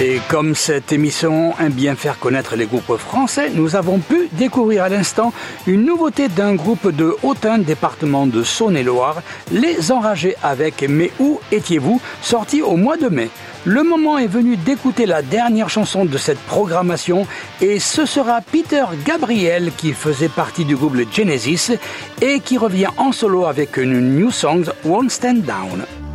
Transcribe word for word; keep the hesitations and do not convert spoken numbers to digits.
Et comme cette émission aime bien faire connaître les groupes français, nous avons pu découvrir à l'instant une nouveauté d'un groupe de Autun, département de Saône-et-Loire, Les Enragés avec Mais où étiez-vous, sorti au mois de mai. Le moment est venu d'écouter la dernière chanson de cette programmation et ce sera Peter Gabriel qui faisait partie du groupe Genesis et qui revient en solo avec une new song Won't Stand Down.